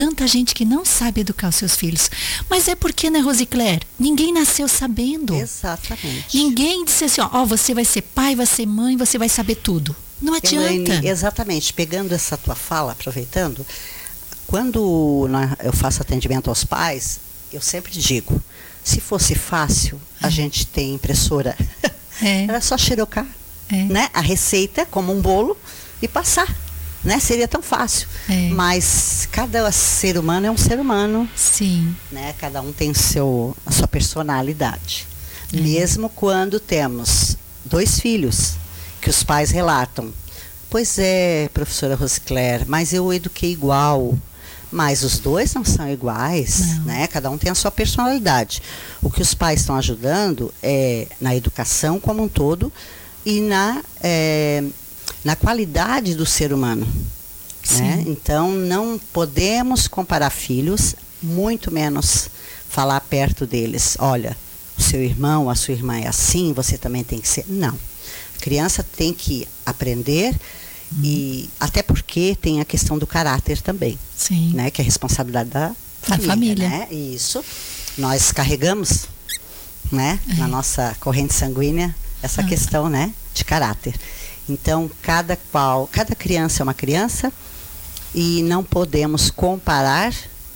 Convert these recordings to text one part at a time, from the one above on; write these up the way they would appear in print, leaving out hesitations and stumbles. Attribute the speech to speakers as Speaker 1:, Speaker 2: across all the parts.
Speaker 1: tanta gente que não sabe educar os seus filhos. Mas é porque, né, Rosiclér? Ninguém nasceu sabendo.
Speaker 2: Exatamente.
Speaker 1: Ninguém disse assim, ó, você vai ser pai, vai ser mãe, você vai saber tudo. Não adianta.
Speaker 2: Elaine, exatamente. Pegando essa tua fala, aproveitando, quando eu faço atendimento aos pais, eu sempre digo, se fosse fácil, a gente tem impressora. Era só xerocar, né? A receita como um bolo e passar. Né? Seria tão fácil, mas cada ser humano é um ser humano.
Speaker 1: Sim.
Speaker 2: Né? Cada um tem a sua personalidade. Mesmo quando temos 2 filhos, que os pais relatam, pois é, professora Rosiclér, mas eu eduquei igual, mas os 2 não são iguais, né? Cada um tem a sua personalidade. O que os pais estão ajudando é na educação como um todo e na qualidade do ser humano. Né? Então, não podemos comparar filhos, muito menos falar perto deles. Olha, o seu irmão, a sua irmã é assim, você também tem que ser. Não. A criança tem que aprender, e até porque tem a questão do caráter também.
Speaker 1: Sim.
Speaker 2: Né? Que é a responsabilidade da família. Né? Isso. Nós carregamos, né? Na nossa corrente sanguínea essa questão, né? De caráter. Então, cada criança é uma criança e não podemos comparar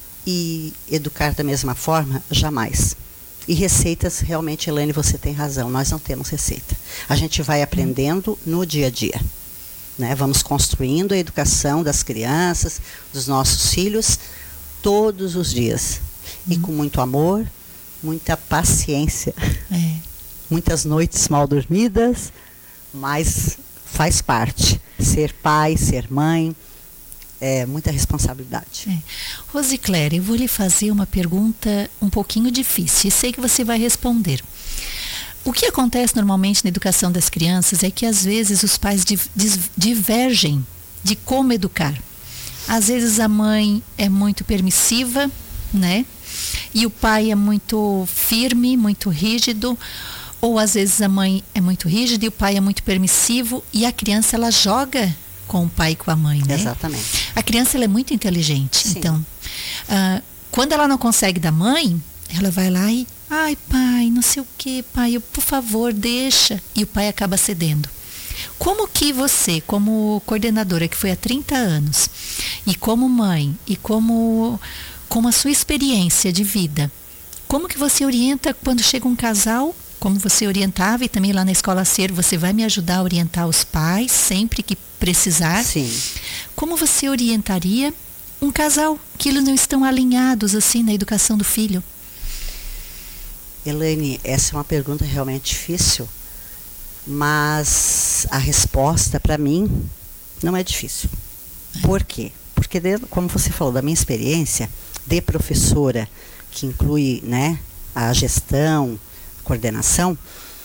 Speaker 2: e educar da mesma forma, jamais. E receitas, realmente, Elaine, você tem razão, nós não temos receita. A gente vai aprendendo no dia a dia. Né? Vamos construindo a educação das crianças, dos nossos filhos, todos os dias. E com muito amor, muita paciência. Muitas noites mal dormidas, mas faz parte. Ser pai, ser mãe, é muita responsabilidade.
Speaker 1: Rosiclér, eu vou lhe fazer uma pergunta um pouquinho difícil, e sei que você vai responder. O que acontece normalmente na educação das crianças é que às vezes os pais divergem de como educar. Às vezes a mãe é muito permissiva, né? E o pai é muito firme, muito rígido. Ou às vezes a mãe é muito rígida e o pai é muito permissivo, e a criança ela joga com o pai e com a mãe, né?
Speaker 2: Exatamente.
Speaker 1: A criança ela é muito inteligente.
Speaker 2: Sim.
Speaker 1: Então, quando ela não consegue da mãe, ela vai lá e, ai pai, não sei o que, pai, por favor, deixa. E o pai acaba cedendo. Como que você, como coordenadora que foi há 30 anos, e como mãe, e como a sua experiência de vida, como que você orienta quando chega um casal, como você orientava, e também lá na Escola Ser, você vai me ajudar a orientar os pais sempre que precisar.
Speaker 2: Sim.
Speaker 1: Como você orientaria um casal que eles não estão alinhados assim na educação do filho?
Speaker 2: Elaine, essa é uma pergunta realmente difícil, mas a resposta para mim não é difícil. Por quê? Porque, como você falou, da minha experiência de professora, que inclui, né, a gestão, coordenação,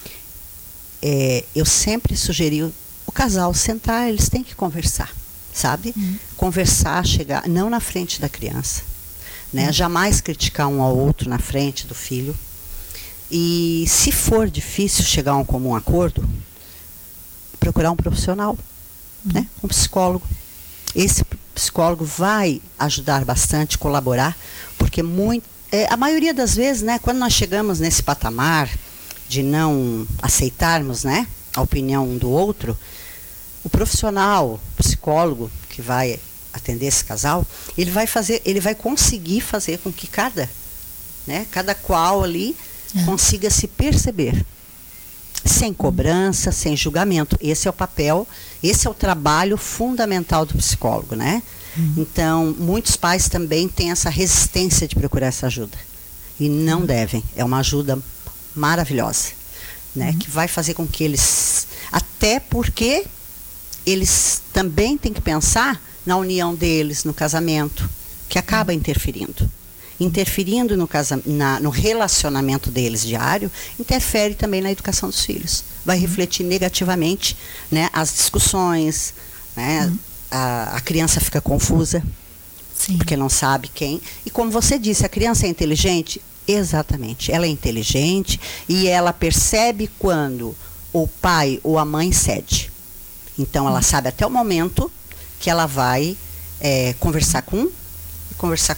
Speaker 2: eu sempre sugeri o casal sentar, eles têm que conversar, sabe? Conversar, chegar, não na frente da criança, né? Jamais criticar um ao outro na frente do filho. E se for difícil chegar a um comum acordo, procurar um profissional, né? Um psicólogo. Esse psicólogo vai ajudar bastante, colaborar, porque a maioria das vezes, né, quando nós chegamos nesse patamar de não aceitarmos, né, a opinião um do outro, o profissional, o psicólogo que vai atender esse casal, ele vai conseguir fazer com que cada qual ali consiga se perceber, sem cobrança, sem julgamento. Esse é o papel, esse é o trabalho fundamental do psicólogo, né? Então, muitos pais também têm essa resistência de procurar essa ajuda. E não devem. É uma ajuda maravilhosa, né? Que vai fazer com que eles... Até porque eles também têm que pensar na união deles, no casamento, que acaba interferindo. Interferindo no relacionamento deles diário, interfere também na educação dos filhos. Vai refletir negativamente, né, as discussões, né? A criança fica confusa, porque não sabe quem. E como você disse, a criança é inteligente? Exatamente, ela é inteligente e ela percebe quando o pai ou a mãe cede. Então, ela sabe até o momento que ela vai conversar com um e conversar